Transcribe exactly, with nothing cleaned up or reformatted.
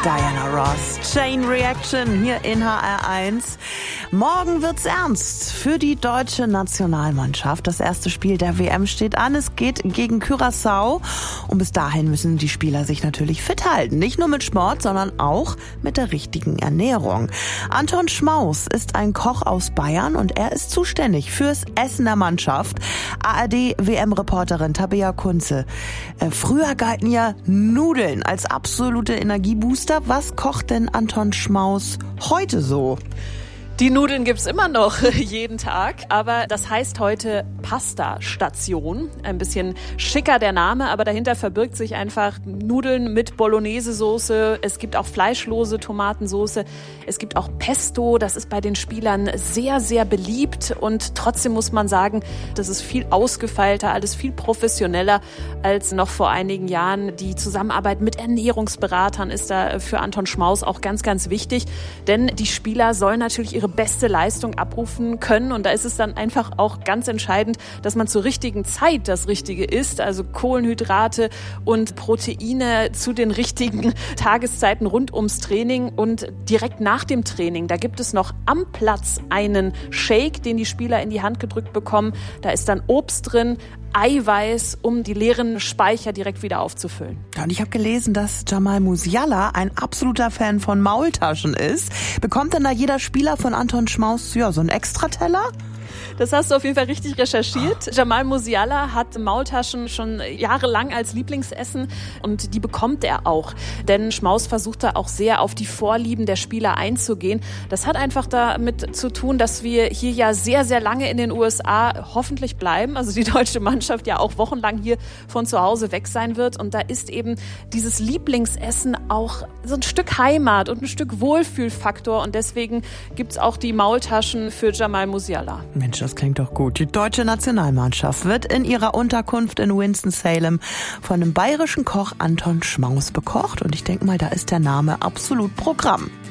Diana Ross, Chain Reaction hier in H R eins. Morgen wird's ernst für die deutsche Nationalmannschaft. Das erste Spiel der W M steht an. Es geht gegen Curaçao. Und bis dahin müssen die Spieler sich natürlich fit halten. Nicht nur mit Sport, sondern auch mit der richtigen Ernährung. Anton Schmaus ist ein Koch aus Bayern und er ist zuständig fürs Essen der Mannschaft. A R D-W M-Reporterin Tabea Kunze. Äh, früher galten ja Nudeln als absolute Energiebooster. Was kocht denn Anton Schmaus heute so? Die Nudeln gibt's immer noch jeden Tag, aber das heißt heute Pasta-Station. Ein bisschen schicker der Name, aber dahinter verbirgt sich einfach Nudeln mit Bolognese-Soße. Es gibt auch fleischlose Tomatensoße. Es gibt auch Pesto. Das ist bei den Spielern sehr, sehr beliebt. Und trotzdem muss man sagen, das ist viel ausgefeilter, alles viel professioneller als noch vor einigen Jahren. Die Zusammenarbeit mit Ernährungsberatern ist da für Anton Schmaus auch ganz, ganz wichtig. Denn die Spieler sollen natürlich ihre beste Leistung abrufen können. Und da ist es dann einfach auch ganz entscheidend, dass man zur richtigen Zeit das Richtige isst. Also Kohlenhydrate und Proteine zu den richtigen Tageszeiten rund ums Training. Und direkt nach dem Training, da gibt es noch am Platz einen Shake, den die Spieler in die Hand gedrückt bekommen. Da ist dann Obst drin, Eiweiß, um die leeren Speicher direkt wieder aufzufüllen. Ja, und ich habe gelesen, dass Jamal Musiala ein absoluter Fan von Maultaschen ist. Bekommt denn da jeder Spieler von Anton Schmaus ja so einen Extrateller? Das hast du auf jeden Fall richtig recherchiert. Jamal Musiala hat Maultaschen schon jahrelang als Lieblingsessen und die bekommt er auch. Denn Schmaus versucht da auch sehr auf die Vorlieben der Spieler einzugehen. Das hat einfach damit zu tun, dass wir hier ja sehr, sehr lange in den U S A hoffentlich bleiben. Also die deutsche Mannschaft ja auch wochenlang hier von zu Hause weg sein wird. Und da ist eben dieses Lieblingsessen auch so ein Stück Heimat und ein Stück Wohlfühlfaktor. Und deswegen gibt's auch die Maultaschen für Jamal Musiala. Mensch, das klingt doch gut. Die deutsche Nationalmannschaft wird in ihrer Unterkunft in Winston-Salem von einem bayerischen Koch Anton Schmaus bekocht. Und ich denke mal, da ist der Name absolut Programm.